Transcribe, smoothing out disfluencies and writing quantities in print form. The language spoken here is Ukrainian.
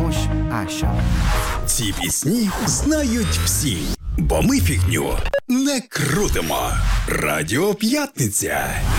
Josh Asher. Ці пісні знають всі, бо ми фігню не крутимо. Радіо П'ятниця.